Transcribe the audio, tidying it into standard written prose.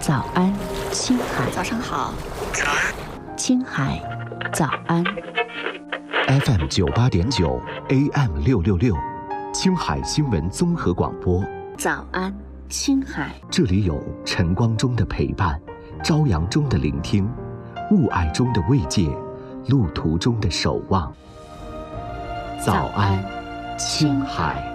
早安，青海。 早上好。 青海，早安。 FM 98.9 AM 666，青海新闻综合广播。 早安，青海。 这里有晨光中的陪伴，朝阳中的聆听，雾霭中的慰藉，路途中的守望。早安，青海。